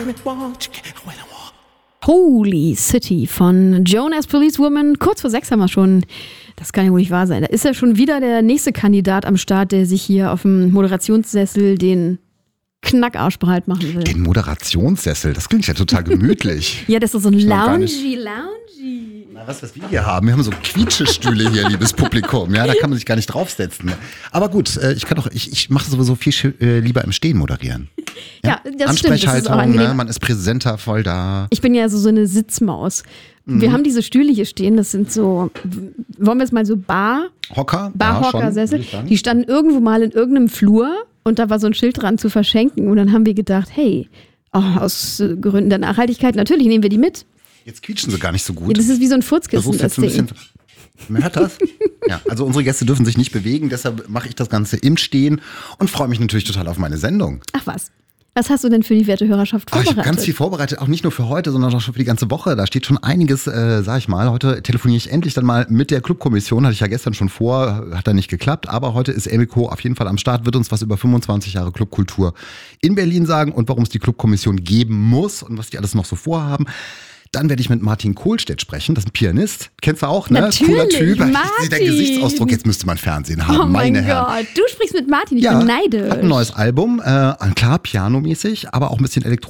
Holy City von Jonas Policewoman. Kurz vor 6 haben wir schon. Das kann ja wohl nicht wahr sein. Da ist ja schon wieder der nächste Kandidat am Start, der sich hier auf dem Moderationssessel den Knackarsch breit machen will. Den Moderationssessel, das klingt ja total gemütlich. Ja, das ist so ein Loungy. Na, was wir hier haben. Wir haben so Quietschestühle hier, liebes Publikum. Ja, da kann man sich gar nicht draufsetzen. Aber gut, ich mache sowieso viel lieber im Stehen moderieren. Ja, das stimmt. Ansprechhaltung, das ist ne? Man ist präsenter, voll da. Ich bin ja so eine Sitzmaus. Wir haben diese Stühle hier stehen, das sind so, wollen wir es mal so Barhocker-Sessel. Die standen irgendwo mal in irgendeinem Flur und da war so ein Schild dran zu verschenken und dann haben wir gedacht, hey, aus Gründen der Nachhaltigkeit, natürlich nehmen wir die mit. Jetzt quietschen sie gar nicht so gut. Ja, das ist wie so ein Furzkissen, das Ding. Man hört das? Ja, also unsere Gäste dürfen sich nicht bewegen, deshalb mache ich das Ganze im Stehen und freue mich natürlich total auf meine Sendung. Ach was. Was hast du denn für die werte Hörerschaft vorbereitet? Ich habe ganz viel vorbereitet, auch nicht nur für heute, sondern auch schon für die ganze Woche. Da steht schon einiges, sag ich mal. Heute telefoniere ich endlich dann mal mit der Clubkommission. Hatte ich ja gestern schon vor, hat dann nicht geklappt. Aber heute ist Emiko auf jeden Fall am Start, wird uns was über 25 Jahre Clubkultur in Berlin sagen und warum es die Clubkommission geben muss und was die alles noch so vorhaben. Dann werde ich mit Martin Kohlstedt sprechen, das ist ein Pianist. Kennst du auch, ne? Natürlich, Cooler Typ. Martin. Der Gesichtsausdruck, jetzt müsste man Fernsehen haben. Oh mein meine Herren. Gott, du sprichst mit Martin, ich bin neidisch. Hat ein neues Album, klar, pianomäßig, aber auch ein bisschen elektronisch.